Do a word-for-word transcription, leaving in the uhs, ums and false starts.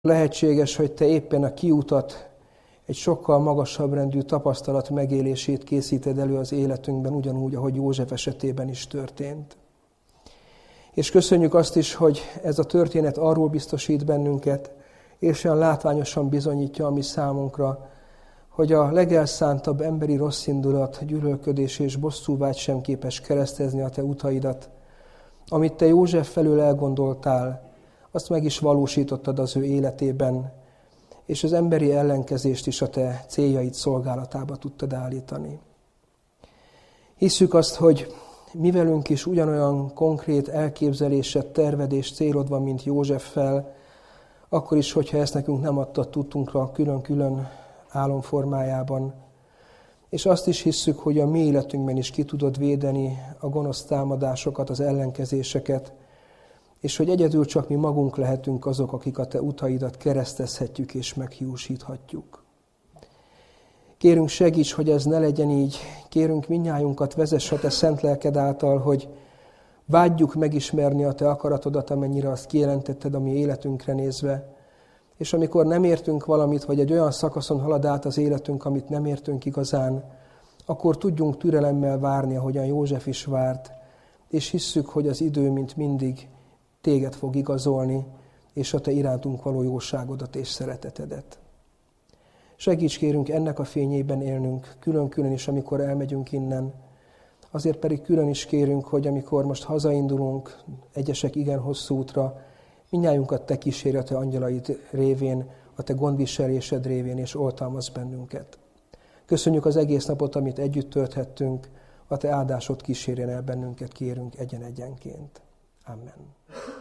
Lehetséges, hogy te éppen a kiutat, egy sokkal magasabb rendű tapasztalat megélését készíted elő az életünkben, ugyanúgy, ahogy József esetében is történt. És köszönjük azt is, hogy ez a történet arról biztosít bennünket, és olyan látványosan bizonyítja a mi számunkra, hogy a legelszántabb emberi rosszindulat, gyűlölködés és bosszúvágy sem képes keresztezni a te utaidat. Amit te József felől elgondoltál, azt meg is valósítottad az ő életében, és az emberi ellenkezést is a te céljaid szolgálatába tudtad állítani. Hisszük azt, hogy mi velünk is ugyanolyan konkrét elképzelésed, terved és célod van, mint Józseffel, akkor is, hogyha ezt nekünk nem adtad tudtunkra külön-külön álomformájában. És azt is hisszük, hogy a mi életünkben is ki tudod védeni a gonosz támadásokat, az ellenkezéseket, és hogy egyedül csak mi magunk lehetünk azok, akik a te utaidat keresztezhetjük és meghiúsíthatjuk. Kérünk, segíts, hogy ez ne legyen így. Kérünk, mindnyájunkat vezess a te szent lelked által, hogy vágyjuk megismerni a te akaratodat, amennyire azt kijelentetted a mi életünkre nézve. És amikor nem értünk valamit, vagy egy olyan szakaszon halad át az életünk, amit nem értünk igazán, akkor tudjunk türelemmel várni, ahogyan József is várt, és hisszük, hogy az idő, mint mindig, téged fog igazolni, és a te irántunk való jóságodat és szeretetedet. Segíts, kérünk, ennek a fényében élnünk, külön-külön is, amikor elmegyünk innen. Azért pedig külön is kérünk, hogy amikor most hazaindulunk, egyesek igen hosszú útra, mindnyájunkat te kísérj a te angyalaid révén, a te gondviselésed révén, és oltalmazz bennünket. Köszönjük az egész napot, amit együtt tölthettünk, a te áldásod kísérjen el bennünket, kérünk egyen-egyenként. Amen.